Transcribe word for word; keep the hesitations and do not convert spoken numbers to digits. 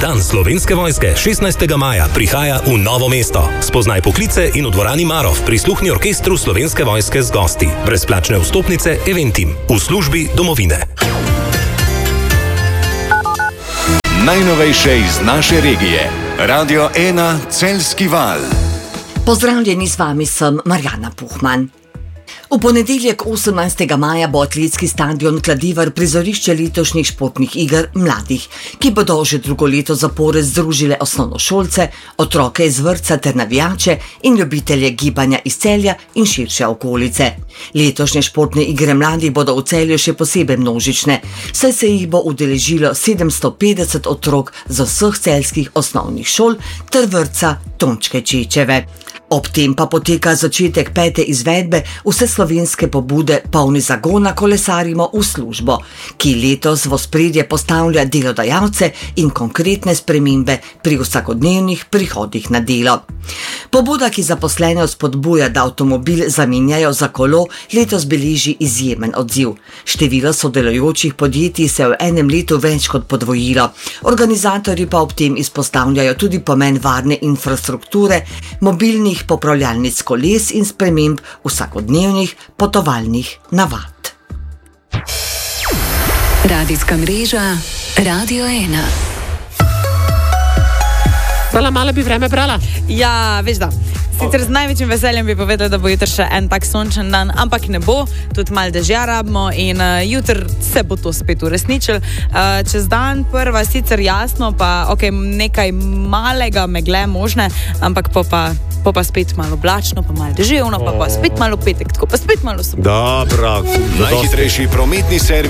Dan Slovenske vojske šestnajstega maja prihaja v Novo mesto. Spoznaj poklice in v dvorani Marof prisluhni orkestru Slovenske vojske z gosti. Brezplačne vstopnice Eventim v službi domovine. Najnovejše iz naše regije. Radio ena Celjski val. Pozdravljeni, z vami sem Marjana Puhman. V ponedeljek osemnajstega maja bo atletski stadion Kladivar prizorišče letošnjih športnih iger mladih, ki bodo že drugo leto zapored združile osnovnošolce, otroke iz vrtca ter navijače in ljubitelje gibanja iz Celja in širše okolice. Letošnje športne igre mladih bodo v Celju še posebej množične, saj se jih bo udeležilo sedemsto petdeset otrok z vseh celjskih osnovnih šol ter vrtca Tončke Čečeve. Ob tem pa poteka začetek pete izvedbe vseslovenske pobude Polni zagona kolesarimo v službo, ki letos v ospredje postavlja delodajalce in konkretne spremembe pri vsakodnevnih prihodih na delo. Pobuda, ki zaposlene spodbuja, da avtomobil zamenjajo za kolo, letos beleži izjemen odziv. Število sodelujočih podjetij se je v enem letu več kot podvojilo. Organizatorji pa ob tem izpostavljajo tudi pomen varne infrastrukture, mobilnih popravljalnic koles in sprememb vsakodnevnih potovalnih navad. Radijska mreža Radio ena. Brala, malo bi vreme brala? Ja, veš da. Sicer z največjim veseljem bi povedala, da bo jutri še en tak sončen dan, ampak ne bo, tudi malo dežja rabimo in uh, jutri se bo to spet uresničilo. Uh, čez dan prva sicer jasno, pa ok, nekaj malega megle možne, ampak po pa, po pa spet malo oblačno, pa malo deževno, pa pa spet malo petek, tako pa spet malo soboto. Dobro. Najhitrejši prometni servis